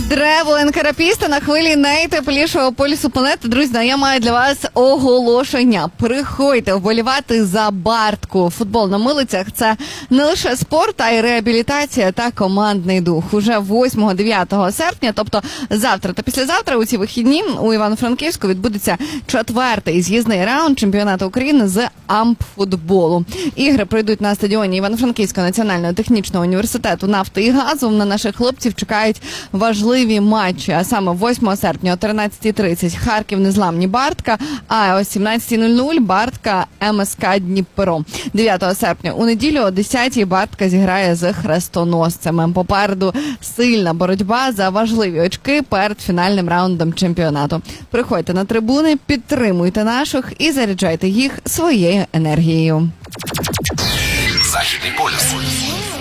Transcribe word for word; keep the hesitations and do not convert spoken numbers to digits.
Древлен Карапіста на хвилі найтеплішого полюсу планети. Друзі, я маю для вас оголошення. Приходьте вболівати за Бартку. Футбол на милицях – це не лише спорт, а й реабілітація та командний дух. Уже восьмого-дев'ятого серпня, тобто завтра та післязавтра, у ці вихідні у Івано-Франківську відбудеться четвертий з'їзний раунд чемпіонату України з ампфутболу. Ігри пройдуть на стадіоні Івано-Франківського національного технічного університету нафти і газу. На наших хлопців чекають важливі матчі, а саме восьмого серпня о тринадцятій тридцять Харків незламні Бартка, а о сімнадцятій нуль нуль Бартка ем ес ка Дніпро. дев'ятого серпня у неділю о десятій Бартка зіграє з хрестоносцями. Попереду сильна боротьба за важливі очки перед фінальним раундом чемпіонату. Приходьте на трибуни, підтримуйте наших і заряджайте їх своєю енергією. Західний